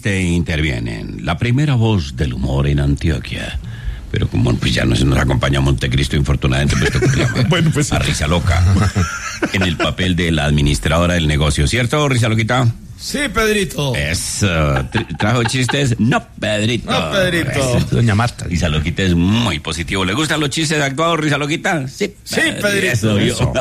chiste intervienen. La primera voz del humor en Antioquia. Pero como pues ya nos acompaña Montecristo, infortunadamente, pues tocó llamar Bueno, pues a Risa Loca en el papel de la administradora del negocio, ¿cierto, Risa Loquita? Sí, Pedrito. ¿Trajo chistes? No, Pedrito. No, Pedrito. doña Marta. Risa Loquita es muy positivo. ¿Le gustan los chistes actuados, Risa Loquita? Sí, Pedrito. Eso.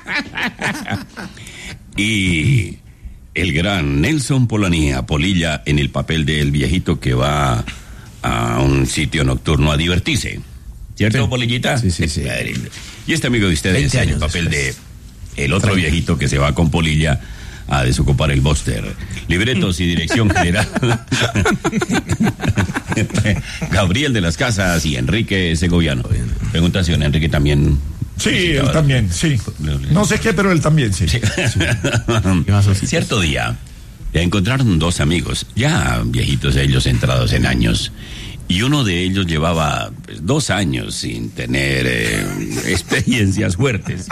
Y el gran Nelson Polilla en el papel del viejito que va a un sitio nocturno a divertirse. ¿Cierto, sí. Polillita? Sí. Y este amigo de ustedes en el papel de el otro viejito que se va con Polilla a desocupar el Buster. Libretos y dirección general. Gabriel de las Casas y Enrique Segoviano. Pregunta si Enrique también. Sí, él también, sí. No sé qué, pero él también, sí. Cierto día encontraron dos amigos, ya viejitos ellos, entrados en años, y uno de ellos llevaba 2 años sin tener experiencias fuertes.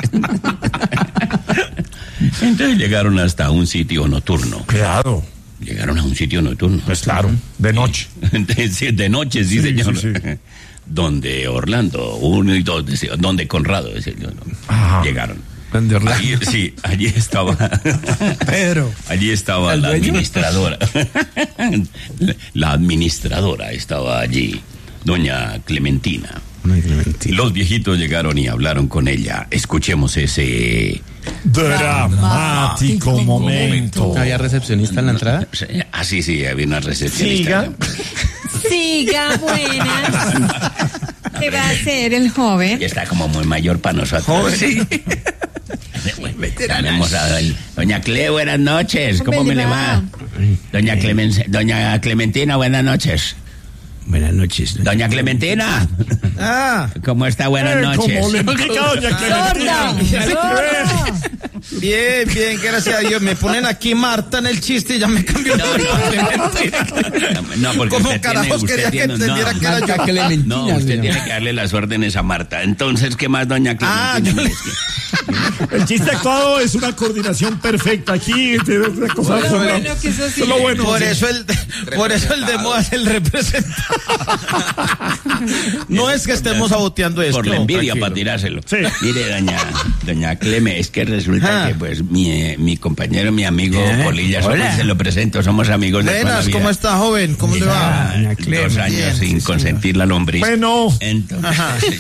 Entonces llegaron hasta un sitio nocturno. Claro. Llegaron a un sitio nocturno. Pues claro, de noche. De noche, sí, señor. Sí. Donde Orlando, 1 y 2, donde Conrado, llegaron. Donde Orlando. Allí estaba. Pedro. Allí estaba la administradora. La administradora estaba allí, doña Clementina. Los viejitos llegaron y hablaron con ella. Escuchemos ese dramático momento. ¿Había recepcionista en la entrada? Sí, había una recepcionista. Siga, buenas. ¿Qué va a hacer el joven? Que está como muy mayor para nosotros. Sí. Tenemos a doña Cle, buenas noches. ¿Cómo me le va? Doña Clementina, buenas noches. Buenas noches. Doña Clementina. ¿Cómo está? Buenas noches. ¿Cómo le pica, doña Clementina? Bien, gracias a Dios. Me ponen aquí Marta en el chiste y ya me cambió. No, porque ¿cómo carajos quería que entendiera que era yo? Clementina. No, usted tiene que darle las órdenes a Marta. Entonces, ¿qué más, doña Clementina? El chiste actuado es una coordinación perfecta. Aquí, bueno. Por eso el de moda es el representante. No es que estemos saboteando esto. Por la envidia, para tirárselo. Sí. Mire, doña Cleme, es que resulta que pues mi compañero, mi amigo Polilla, se lo presento, somos amigos de toda la Buenas, vida. ¿cómo está, joven? ¿Cómo le va? 2 años sin consentir la lombriz. Bueno. Entonces,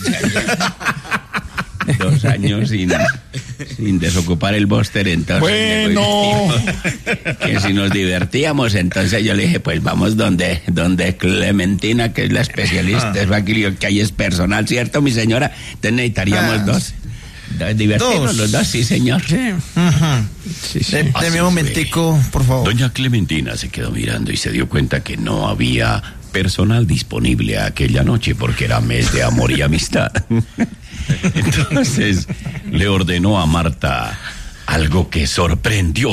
2 años sin desocupar el Buster, entonces bueno, que si nos divertíamos, entonces yo le dije, pues vamos donde Clementina, que es la especialista, es aquí que ahí es personal, ¿cierto, mi señora? Entonces necesitaríamos 2. Divertirnos los 2, sí, señor. Sí. Deme un momentico, por favor. Doña Clementina se quedó mirando y se dio cuenta que no había personal disponible aquella noche porque era mes de amor y amistad. Entonces le ordenó a Marta algo que sorprendió